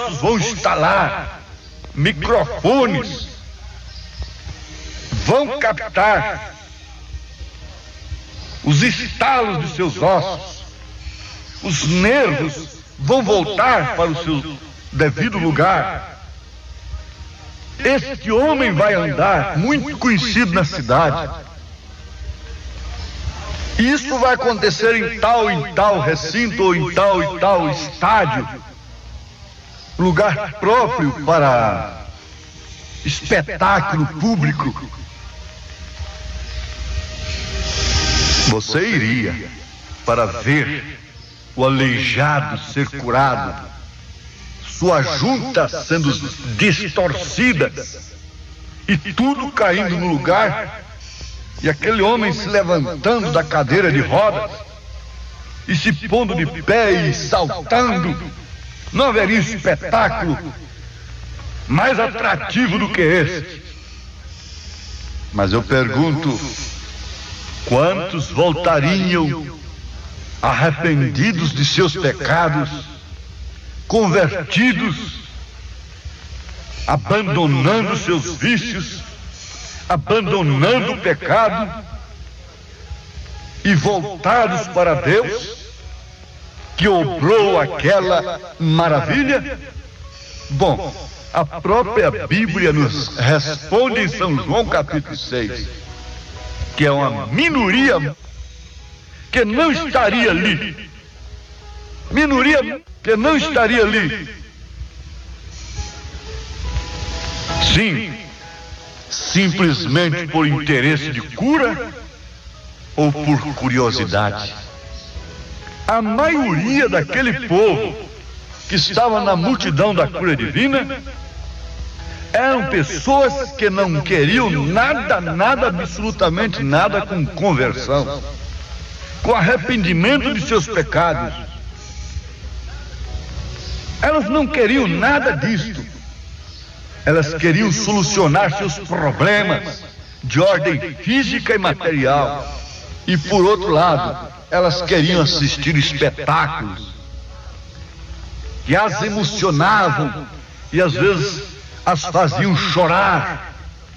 ossos vão instalar microfones, vão captar os estalos de seus ossos, os nervos vão voltar para o seu devido lugar. Este homem vai andar muito conhecido na cidade. Isso vai acontecer em tal recinto ou em tal estádio, lugar próprio para espetáculo público. Você iria para ver o aleijado ser curado, sua junta sendo distorcida e tudo caindo no lugar, e aquele homem se levantando da cadeira de rodas e se pondo de pé e saltando. Não haveria espetáculo mais atrativo do que esse. Mas eu pergunto, quantos voltariam arrependidos de seus pecados, convertidos, abandonando seus vícios, abandonando o pecado e voltados para Deus, que obrou aquela maravilha? Bom, a própria Bíblia nos responde em São João capítulo 6, que é uma minoria que não estaria ali. Minoria que não estaria ali. Sim, simplesmente por interesse de cura ou por curiosidade. A maioria daquele povo que estava na multidão da cura divina eram pessoas que não queriam nada, absolutamente nada com conversão, com arrependimento de seus pecados. Elas não queriam nada disto. Elas queriam solucionar seus problemas de ordem física e material. E por outro lado, elas queriam assistir espetáculos que as emocionavam e às vezes as faziam chorar.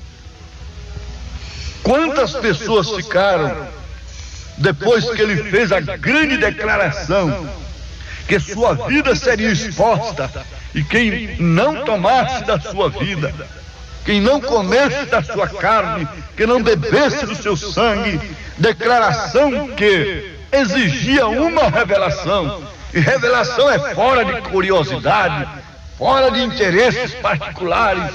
Quantas pessoas ficaram depois que ele fez a grande declaração que sua vida seria exposta, e quem não tomasse da sua vida, quem não comesse da sua carne, que não bebesse do seu sangue, declaração que exigia uma revelação, e revelação é fora de curiosidade, fora de interesses particulares.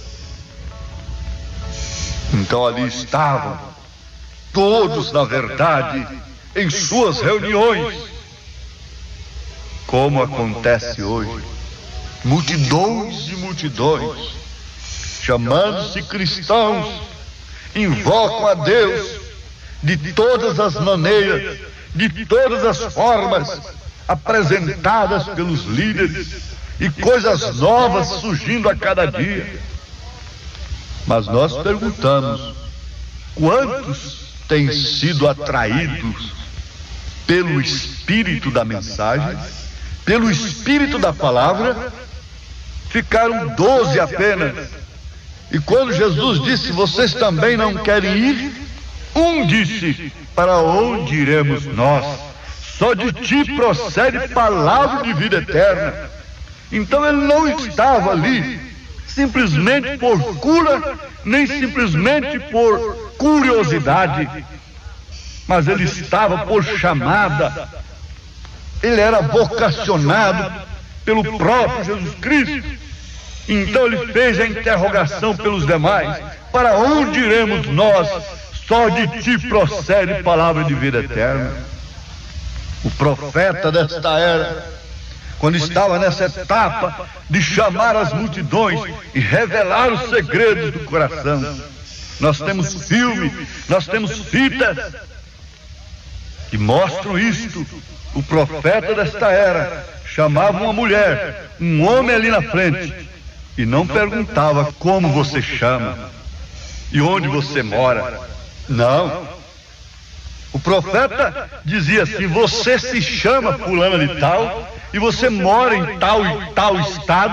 Então ali estavam todos, na verdade, em suas reuniões, como acontece hoje. Multidões e multidões, chamando-se cristãos, invocam a Deus de todas as maneiras, de todas as formas apresentadas pelos líderes, e coisas novas surgindo a cada dia. Mas nós perguntamos, quantos têm sido atraídos pelo espírito da mensagem, pelo espírito da palavra? Ficaram 12 apenas. E quando Jesus disse, vocês também não querem ir? Um disse, para onde iremos nós? Só de ti procede palavra de vida eterna. Então ele não estava ali simplesmente por cura, nem simplesmente por curiosidade, mas ele estava por chamada. Ele era vocacionado pelo próprio Jesus Cristo. Então ele fez a interrogação pelos demais, para onde iremos nós? Só de ti procede palavra de vida eterna. O profeta desta era, quando estava nessa etapa de chamar as multidões e revelar os segredos do coração, nós temos filme, nós temos fitas que mostram isto. O profeta desta era chamava uma mulher, um homem ali na frente, e não perguntava como você chama e onde você mora. Não. O profeta dizia assim, você se chama fulana de tal e você mora em tal e tal estado.